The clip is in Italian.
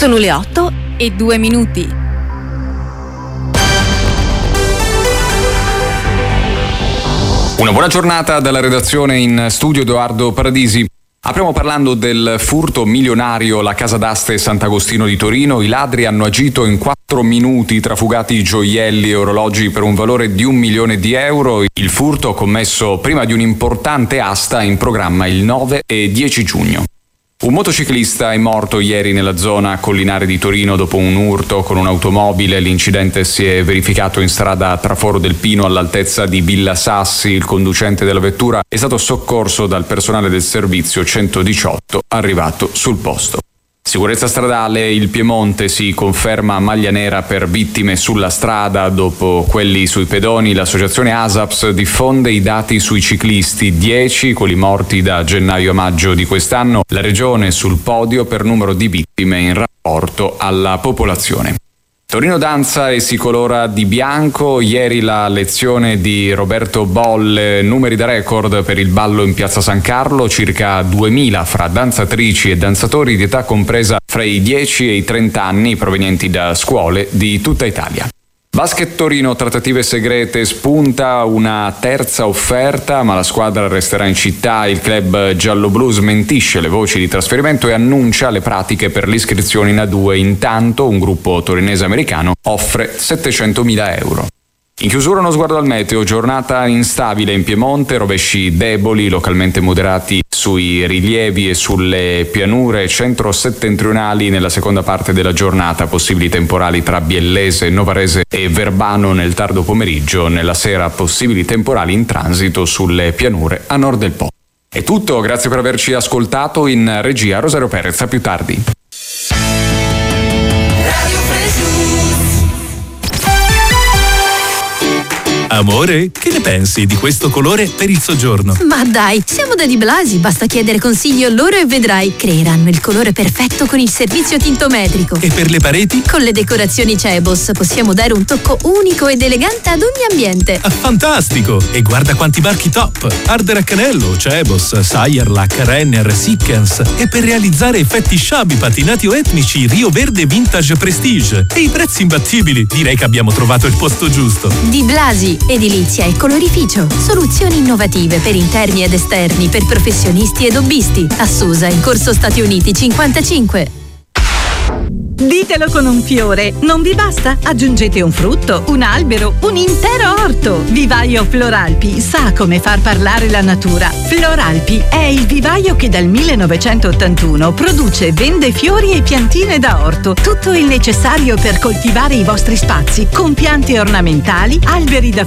Sono le 8:02. Una buona giornata dalla redazione, in studio Edoardo Paradisi. Apriamo parlando del furto milionario alla casa d'aste Sant'Agostino di Torino. I ladri hanno agito in 4 minuti, trafugati gioielli e orologi per un valore di 1 milione di euro. Il furto commesso prima di un'importante asta in programma il 9 e 10 giugno. Un motociclista è morto ieri nella zona collinare di Torino dopo un urto con un'automobile. L'incidente si è verificato in strada Traforo del Pino all'altezza di Villa Sassi. Il conducente della vettura è stato soccorso dal personale del servizio 118 arrivato sul posto. Sicurezza stradale, il Piemonte si conferma maglia nera per vittime sulla strada. Dopo quelli sui pedoni, l'associazione ASAPS diffonde i dati sui ciclisti, 10 quelli morti da gennaio a maggio di quest'anno. La regione sul podio per numero di vittime in rapporto alla popolazione. Torino danza e si colora di bianco. Ieri la lezione di Roberto Bolle, numeri da record per il ballo in Piazza San Carlo, circa 2000 fra danzatrici e danzatori di età compresa fra i 10 e i 30 anni, provenienti da scuole di tutta Italia. Basket Torino, trattative segrete, spunta una terza offerta, ma la squadra resterà in città. Il club giallo-blu smentisce le voci di trasferimento e annuncia le pratiche per l'iscrizione in A2. Intanto un gruppo torinese americano offre 700.000 euro. In chiusura uno sguardo al meteo, giornata instabile in Piemonte, rovesci deboli, localmente moderati sui rilievi e sulle pianure centro-settentrionali nella seconda parte della giornata, possibili temporali tra Biellese, Novarese e Verbano nel tardo pomeriggio, nella sera possibili temporali in transito sulle pianure a nord del Po. È tutto, grazie per averci ascoltato. In regia Rosario Perez, a più tardi. Amore, che ne pensi di questo colore per il soggiorno? Ma dai, siamo da Di Blasi, basta chiedere consiglio loro e vedrai. Creeranno il colore perfetto con il servizio tintometrico. E per le pareti? Con le decorazioni Cebos possiamo dare un tocco unico ed elegante ad ogni ambiente. Ah, fantastico! E guarda quanti marchi top! Ardere a Canello, Cebos, Sayerlac, Renner, Sickens. E per realizzare effetti sciabi, patinati o etnici, Rio Verde Vintage Prestige. E i prezzi imbattibili. Direi che abbiamo trovato il posto giusto. Di Blasi, edilizia e colorificio. Soluzioni innovative per interni ed esterni, per professionisti ed hobbisti. A Susa, in Corso Stati Uniti 55. Ditelo con un fiore, non vi basta? Aggiungete un frutto, un albero, un intero orto. Vivaio Floralpi sa come far parlare la natura. Floralpi è il vivaio che dal 1981 produce e vende fiori e piantine da orto. Tutto il necessario per coltivare i vostri spazi, con piante ornamentali, alberi da